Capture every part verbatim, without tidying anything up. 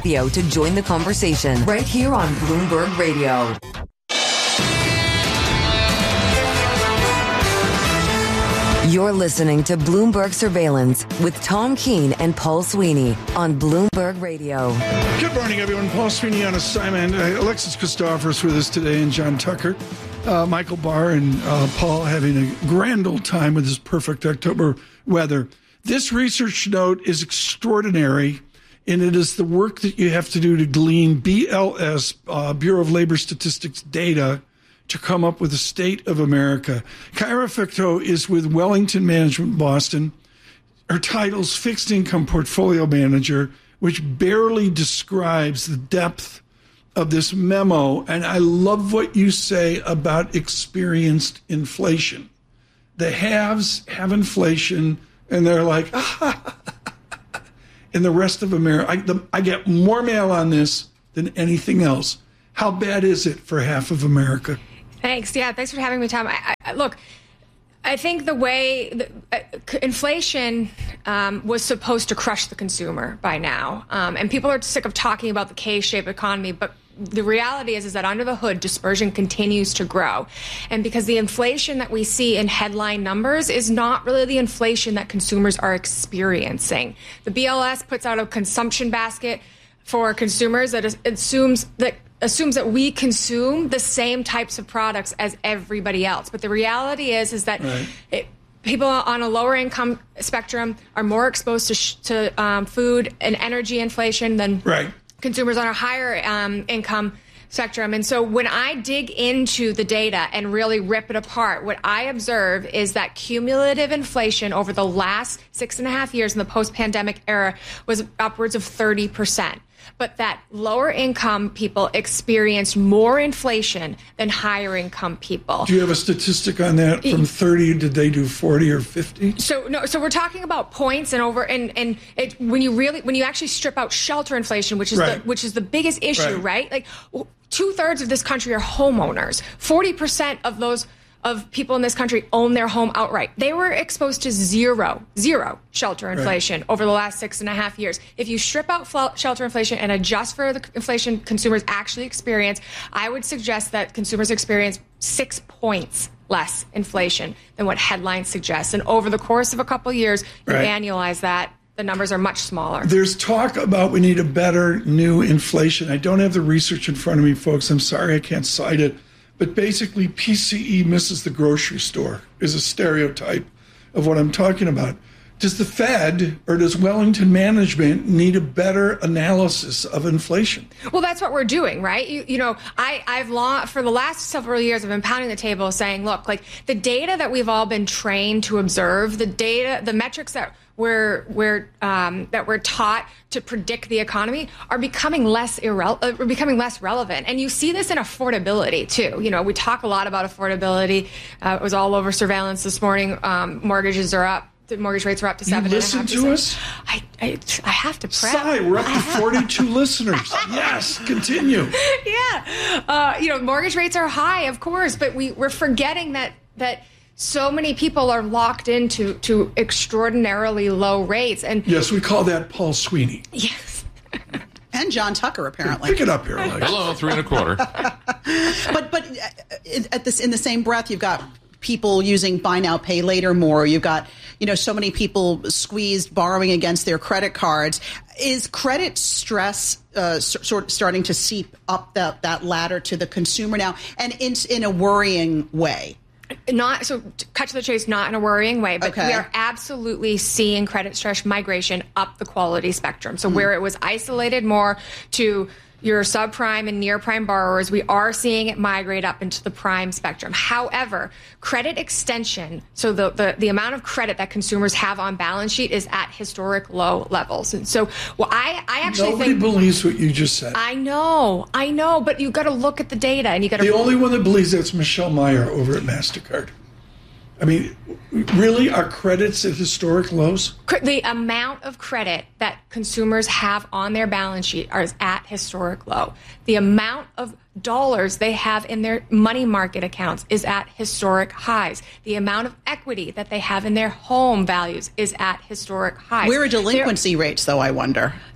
Carpio to join the conversation right here on Bloomberg Radio. You're listening to Bloomberg Surveillance with Tom Keene and Paul Sweeney on Bloomberg Radio. Good morning, everyone. Paul Sweeney on assignment. Uh, Alexis Christophorous with us today, and John Tucker. Uh, Michael Barr and uh, Paul having a grand old time with this perfect October weather. This research note is extraordinary, and it is the work that you have to do to glean B L S, uh, Bureau of Labor Statistics data, to come up with the state of America. Kyra Ficto is with Wellington Management Boston. Her title's Fixed Income Portfolio Manager, which barely describes the depth of this memo. And I love what you say about experienced inflation. The haves have inflation, and they're like, ah, and the rest of America, I, the, I get more mail on this than anything else. How bad is it for half of America? Thanks. Yeah, thanks for having me, Tom. I, I, look, I think the way the, uh, inflation um, was supposed to crush the consumer by now, um, and people are sick of talking about the K-shaped economy, but the reality is, is that under the hood, dispersion continues to grow. And because the inflation that we see in headline numbers is not really the inflation that consumers are experiencing. The B L S puts out a consumption basket for consumers that assumes that assumes that we consume the same types of products as everybody else. But the reality is, is that right. it, people on a lower income spectrum are more exposed to, sh- to um, food and energy inflation than right. consumers on a higher um, income spectrum. And so when I dig into the data and really rip it apart, what I observe is that cumulative inflation over the last six and a half years in the post-pandemic era was upwards of thirty percent. But that lower income people experienced more inflation than higher income people. Do you have a statistic on that? From thirty, did they do forty or fifty? So no. So we're talking about points and over and and it, when you really when you actually strip out shelter inflation, which is right. the which is the biggest issue, right? right? Like two thirds of this country are homeowners. Forty percent of those. of people in this country own their home outright. They were exposed to zero, zero shelter inflation right. over the last six and a half years. If you strip out fl- shelter inflation and adjust for the inflation consumers actually experience, I would suggest that consumers experience six points less inflation than what headlines suggest. And over the course of a couple of years, you right. annualize that, the numbers are much smaller. There's talk about we need a better new inflation. I don't have the research in front of me, folks. I'm sorry I can't cite it. But basically, P C E misses the grocery store is a stereotype of what I'm talking about. Does the Fed or does Wellington Management need a better analysis of inflation? Well, that's what we're doing, right? You, you know, I, I've long, for the last several years, I've been pounding the table saying, look, like the data that we've all been trained to observe, the data, the metrics that we're, we're, um, that we're taught to predict the economy are becoming less irre- uh, becoming less relevant. And you see this in affordability, too. You know, we talk a lot about affordability. Uh, it was all over surveillance this morning. Um, mortgages are up. The mortgage rates are up to seven you and a half percent. Listen to us? I, I, I have to prep. Sigh, we're up to forty-two listeners. Yes, continue. Yeah. Uh, you know, mortgage rates are high, of course, but we, we're forgetting that that so many people are locked into to extraordinarily low rates. And yes, we call that Paul Sweeney. Yes. And John Tucker, apparently. Pick it up here, Alex. Hello, three and a quarter. but but at this in the same breath, you've got people using buy now, pay later more. You've got, you know, so many people squeezed borrowing against their credit cards. Is credit stress uh, sort of starting to seep up that, that ladder to the consumer now, and in in a worrying way? Not so cut to the chase, not in a worrying way, but okay. we are absolutely seeing credit stress migration up the quality spectrum. So mm. where it was isolated more to your subprime and near prime borrowers, we are seeing it migrate up into the prime spectrum. However, credit extension, so the, the, the amount of credit that consumers have on balance sheet is at historic low levels. And so well, I, I actually Nobody think... Nobody believes what you just said. I know, I know, but you've got to look at the data and you got to... The only one that believes that's Michelle Meyer over at MasterCard. I mean, really, are credits at historic lows? The amount of credit that consumers have on their balance sheet is at historic low. The amount of dollars they have in their money market accounts is at historic highs. The amount of equity that they have in their home values is at historic highs. Where are delinquency They're, rates, though, I wonder?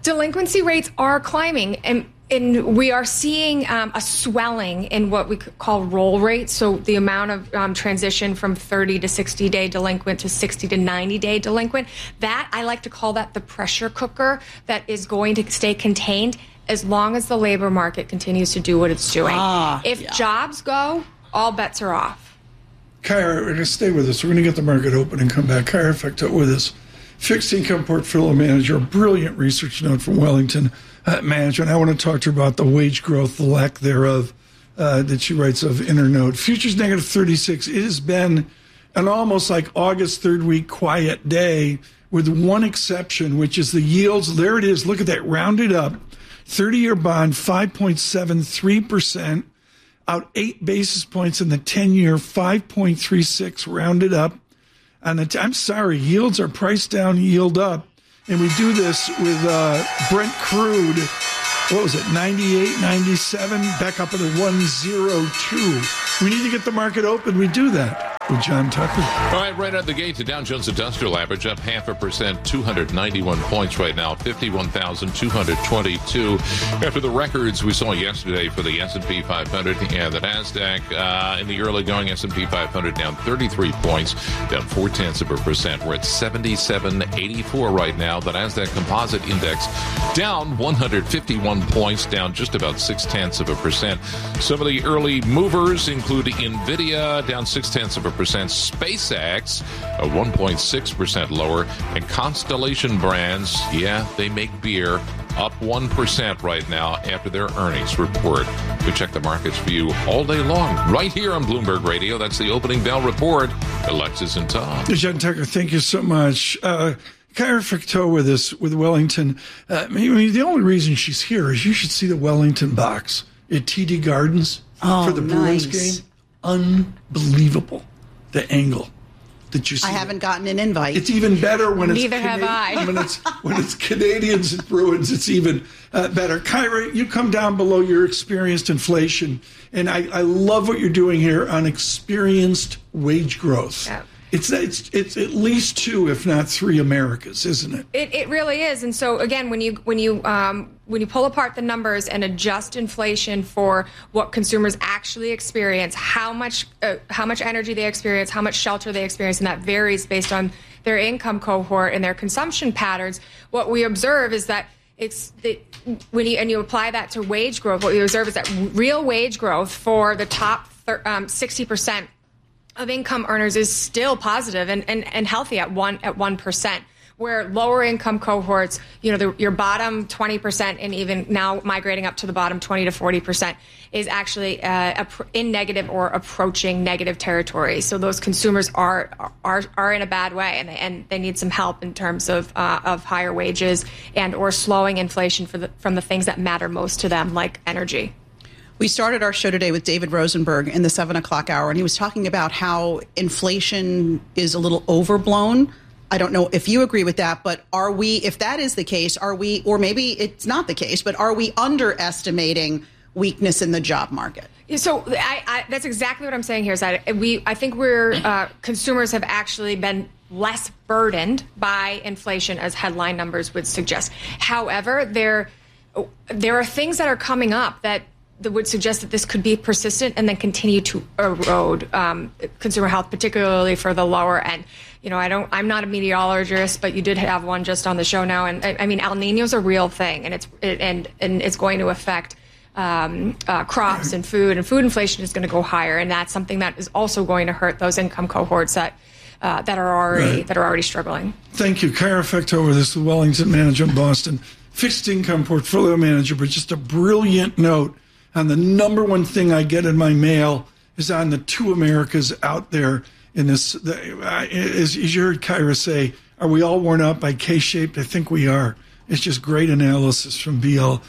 delinquency rates are climbing, and and we are seeing um, a swelling in what we could call roll rates. So the amount of um, transition from thirty to sixty day delinquent to sixty to ninety day delinquent. That, I like to call that the pressure cooker that is going to stay contained as long as the labor market continues to do what it's doing. Ah, if yeah. jobs go, all bets are off. Kyra, we're going to stay with us. We're going to get the market open and come back. Kyra Fecteau with us, fixed income portfolio manager, a brilliant research note from Wellington uh, Management. I want to talk to her about the wage growth, the lack thereof, uh, that she writes of in her note. Futures negative thirty-six. It has been an almost like August third week quiet day, with one exception, which is the yields. There it is. Look at that, rounded up. thirty-year bond, five point seven three percent. Out eight basis points in the ten-year, five point three six rounded up. And the, I'm sorry, yields are priced down, yield up. And we do this with uh, Brent crude, what was it, ninety-eight, ninety-seven, back up at a one oh two. We need to get the market open. We do that with John Tucker. All right, right out the gate, the Dow Jones Industrial Average up half a percent, two hundred ninety-one points right now, fifty-one thousand two hundred twenty-two. After the records we saw yesterday for the S and P five hundred and the NASDAQ, uh, in the early going, S and P five hundred down thirty-three points, down four tenths of a percent. We're at seventy-seven eighty-four right now. The NASDAQ Composite Index down one hundred fifty-one points, down just about six tenths of a percent. Some of the early movers include NVIDIA, down six tenths of a percent. SpaceX, a one point six percent lower. And Constellation Brands, yeah, they make beer, up one percent right now after their earnings report. We check the markets for you all day long, right here on Bloomberg Radio. That's the Opening Bell Report. Alexis and Tom. John Tucker, thank you so much. Uh, Kyra Fecteau with us, with Wellington. Uh, I mean, the only reason she's here is you should see the Wellington box at T D Gardens oh, for the Bruins nice. game. Unbelievable, the angle that you see. I haven't gotten an invite. It's even better when it's Neither have I. when it's when it's Canadians and Bruins. It's even uh, better. Kyra, you come down below your experienced inflation, and I, I love what you're doing here on experienced wage growth. Yeah. It's it's it's at least two, if not three, Americas, isn't it? It, it really is. And so again, when you when you um, when you pull apart the numbers and adjust inflation for what consumers actually experience, how much uh, how much energy they experience, how much shelter they experience, and that varies based on their income cohort and their consumption patterns. What we observe is that it's it, when you and you apply that to wage growth, what we observe is that real wage growth for the top thir- um, sixty percent of income earners is still positive and, and, and healthy at one at one percent, where lower income cohorts, you know, the, your bottom twenty percent and even now migrating up to the bottom twenty to forty percent is actually uh, in negative or approaching negative territory. So those consumers are are are in a bad way, and they, and they need some help in terms of uh, of higher wages and or slowing inflation for the, from the things that matter most to them, like energy. We started our show today with David Rosenberg in the seven o'clock hour, and he was talking about how inflation is a little overblown. I don't know if you agree with that, but are we, if that is the case, are we, or maybe it's not the case, but are we underestimating weakness in the job market? So I, I, that's exactly what I'm saying here is that we, I think we're, uh, consumers have actually been less burdened by inflation as headline numbers would suggest. However, there, there are things that are coming up that that would suggest that this could be persistent and then continue to erode um, consumer health, particularly for the lower end. You know, I don't, I'm not a meteorologist, but you did have one just on the show now. And I, I mean, El Nino is a real thing, and it's, it, and, and it's going to affect um, uh, crops and food, and food inflation is going to go higher. And that's something that is also going to hurt those income cohorts that, uh, that are already, right. that are already struggling. Thank you. Kyra Fecteau with us, the Wellington manager in Boston, fixed income portfolio manager, but just a brilliant note. And the number one thing I get in my mail is on the two Americas out there in this. The, uh, as, as you heard Kyra say, are we all worn out by K-shaped? I think we are. It's just great analysis from B L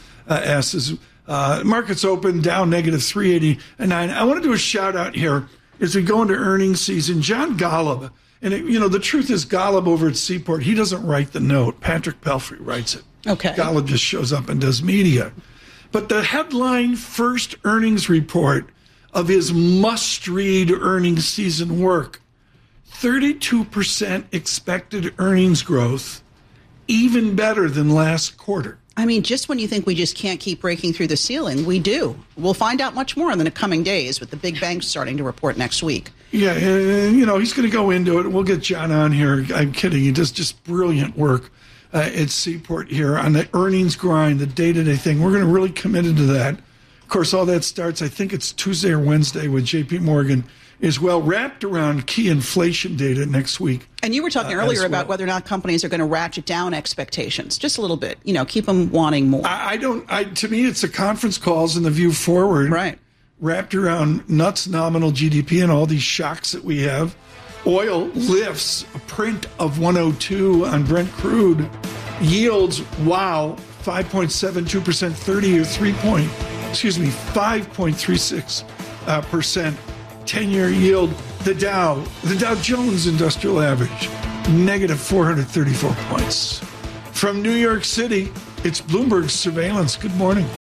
S. Uh, markets open, down negative three eighty-nine. I want to do a shout out here as we go into earnings season. John Golub, and it, you know, the truth is Golub over at Seaport, he doesn't write the note. Patrick Pelfrey writes it. Okay. Golub just shows up and does media. But the headline first earnings report of his must-read earnings season work, thirty-two percent expected earnings growth, even better than last quarter. I mean, just when you think we just can't keep breaking through the ceiling, we do. We'll find out much more in the coming days with the big banks starting to report next week. Yeah, and, you know, he's going to go into it. We'll get John on here. I'm kidding. He does just brilliant work uh, at Seaport here on the earnings grind, the day-to-day thing. We're going to really commit into that. Of course, all that starts, I think it's Tuesday or Wednesday with J P Morgan as well, wrapped around key inflation data next week. And you were talking uh, earlier well. about whether or not companies are going to ratchet down expectations just a little bit, you know, keep them wanting more. I, I don't, I, to me, it's the conference calls and the view forward. Right. Wrapped around nuts nominal G D P and all these shocks that we have. Oil lifts a print of one oh two on Brent crude. Yields, wow, five point seven two percent, thirty or three point, excuse me, five point three six uh, percent. ten-year yield. The Dow, the Dow Jones Industrial Average, negative four hundred thirty-four points. From New York City, it's Bloomberg Surveillance. Good morning.